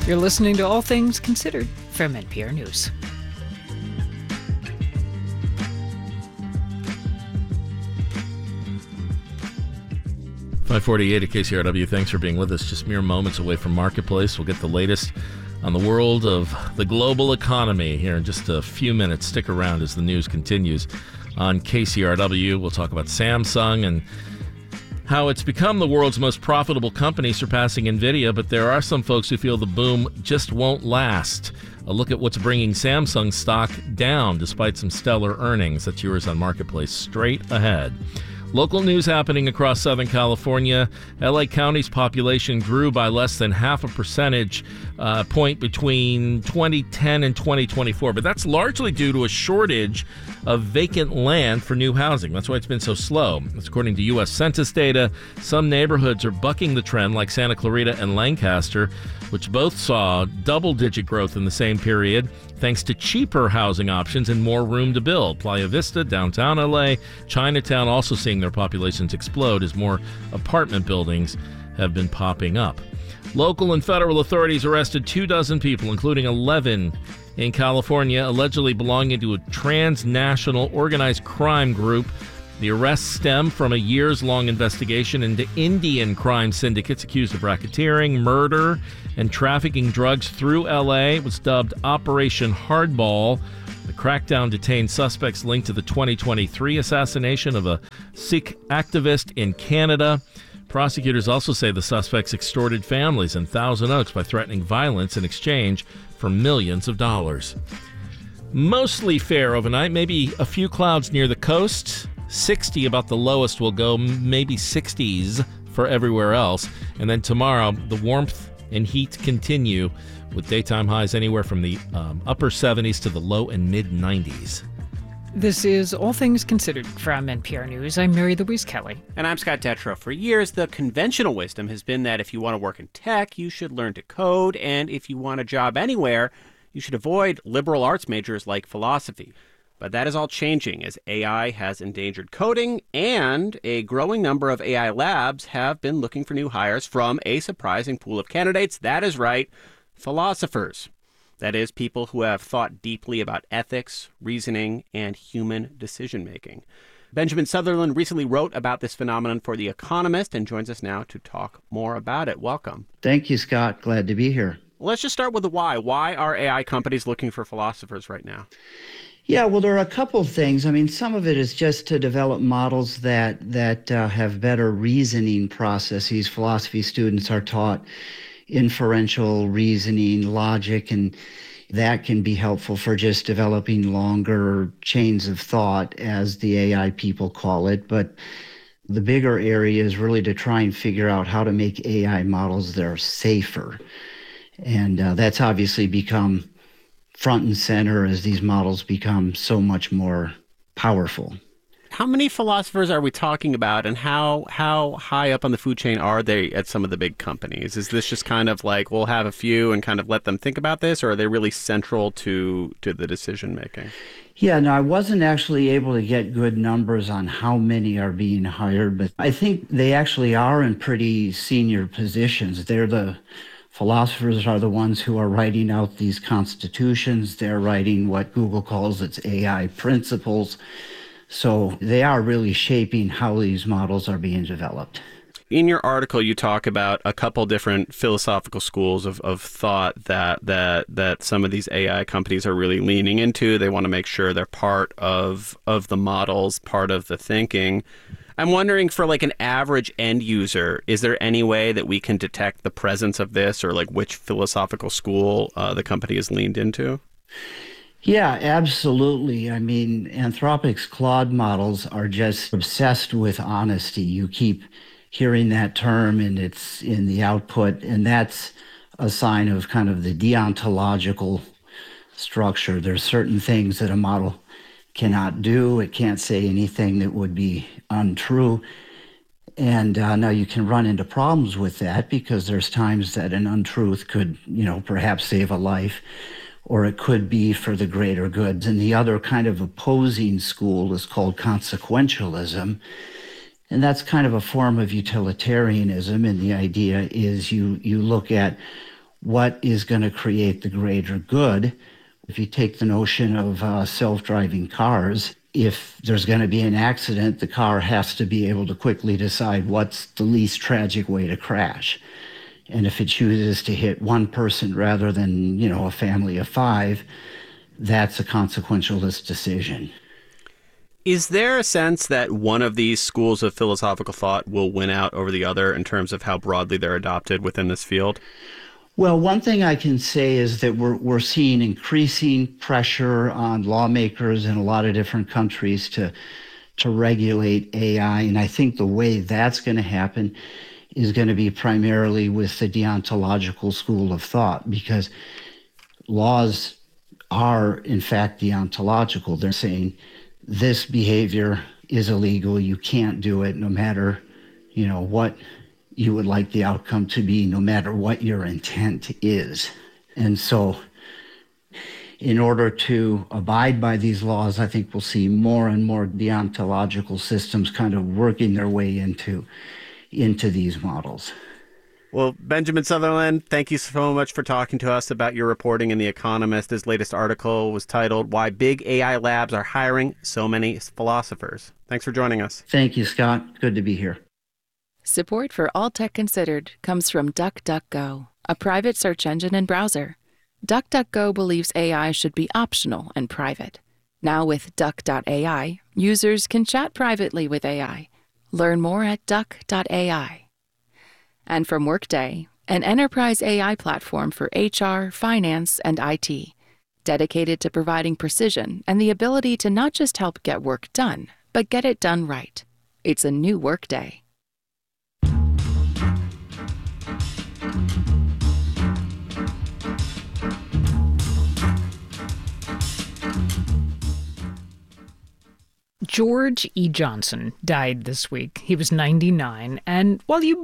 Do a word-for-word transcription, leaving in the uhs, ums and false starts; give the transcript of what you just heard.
You're listening to All Things Considered from N P R News. five forty-eight at K C R W. Thanks for being with us. Just mere moments away from Marketplace. We'll get the latest on the world of the global economy here in just a few minutes. Stick around as the news continues on K C R W. We'll talk about Samsung and how it's become the world's most profitable company, surpassing NVIDIA, but there are some folks who feel the boom just won't last. A look at what's bringing Samsung stock down despite some stellar earnings. That's yours on Marketplace straight ahead. Local news happening across Southern California. L A County's population grew by less than half a percentage uh, point between twenty ten and twenty twenty-four, but that's largely due to a shortage of vacant land for new housing. That's why it's been so slow. That's according to U S Census data. Some neighborhoods are bucking the trend, like Santa Clarita and Lancaster, which both saw double-digit growth in the same period, thanks to cheaper housing options and more room to build. Playa Vista, downtown L A, Chinatown also seeing their populations explode as more apartment buildings have been popping up. Local and federal authorities arrested two dozen people, including eleven in California, allegedly belonging to a transnational organized crime group. The arrests stem from a years-long investigation into Indian crime syndicates accused of racketeering, murder, and trafficking drugs through L A. It was dubbed Operation Hardball. The crackdown detained suspects linked to the twenty twenty-three assassination of a Sikh activist in Canada. Prosecutors also say the suspects extorted families in Thousand Oaks by threatening violence in exchange for millions of dollars. Mostly fair overnight, maybe a few clouds near the coast. sixty about the lowest will go, maybe sixties for everywhere else. And then tomorrow, the warmth and heat continue with daytime highs anywhere from the um, upper seventies to the low and mid nineties. This is All Things Considered from N P R News. I'm Mary Louise Kelly. And I'm Scott Detrow. For years, the conventional wisdom has been that if you want to work in tech, you should learn to code. And if you want a job anywhere, you should avoid liberal arts majors like philosophy. But that is all changing as A I has endangered coding, and a growing number of A I labs have been looking for new hires from a surprising pool of candidates. That is right, philosophers. That is, people who have thought deeply about ethics, reasoning, and human decision-making. Benjamin Sutherland recently wrote about this phenomenon for The Economist and joins us now to talk more about it. Welcome. Thank you, Scott. Glad to be here. Let's just start with the why. Why are A I companies looking for philosophers right now? Yeah, well, there are a couple of things. I mean, some of it is just to develop models that that uh, have better reasoning processes. Philosophy students are taught inferential reasoning, logic, and that can be helpful for just developing longer chains of thought, as the A I people call it. But the bigger area is really to try and figure out how to make A I models that are safer. And uh, that's obviously become front and center as these models become so much more powerful. How many philosophers are we talking about, and how how high up on the food chain are they at some of the big companies? Is this just kind of like, we'll have a few and kind of let them think about this, or are they really central to, to the decision making? Yeah, no, I wasn't actually able to get good numbers on how many are being hired, but I think they actually are in pretty senior positions. They're the Philosophers are the ones who are writing out these constitutions. They're writing what Google calls its A I principles. So they are really shaping how these models are being developed. In your article, you talk about a couple different philosophical schools of, of thought that, that that some of these A I companies are really leaning into. They want to make sure they're part of of the models, part of the thinking. I'm wondering, for like an average end user, is there any way that we can detect the presence of this, or like which philosophical school uh, the company has leaned into? Yeah, absolutely. I mean, Anthropic's Claude models are just obsessed with honesty. You keep hearing that term, and it's in the output, and that's a sign of kind of the deontological structure. There's certain things that a model cannot do. It can't say anything that would be untrue. And uh, now you can run into problems with that, because there's times that an untruth could, you know, perhaps save a life, or it could be for the greater good. And the other kind of opposing school is called consequentialism. And that's kind of a form of utilitarianism. And the idea is you you look at what is going to create the greater good. If you take the notion of uh, self-driving cars, if there's going to be an accident, the car has to be able to quickly decide what's the least tragic way to crash. And if it chooses to hit one person rather than, you know, a family of five, that's a consequentialist decision. Is there a sense that one of these schools of philosophical thought will win out over the other in terms of how broadly they're adopted within this field? Well, one thing I can say is that we're we're seeing increasing pressure on lawmakers in a lot of different countries to to regulate A I, and I think the way that's going to happen is going to be primarily with the deontological school of thought, because laws are in fact deontological. They're saying this behavior is illegal, you can't do it, no matter, you know, what you would like the outcome to be, no matter what your intent is. And so in order to abide by these laws, I think we'll see more and more deontological systems kind of working their way into, into these models. Well, Benjamin Sutherland, thank you so much for talking to us about your reporting in The Economist. His latest article was titled, Why Big A I Labs Are Hiring So Many Philosophers. Thanks for joining us. Thank you, Scott. Good to be here. Support for All Tech Considered comes from DuckDuckGo, a private search engine and browser. DuckDuckGo believes A I should be optional and private. Now with Duck dot A I, users can chat privately with A I. Learn more at Duck dot A I. And from Workday, an enterprise A I platform for H R, finance, and I T, dedicated to providing precision and the ability to not just help get work done, but get it done right. It's a new Workday. George E. Johnson died this week. He was ninety-nine, and while you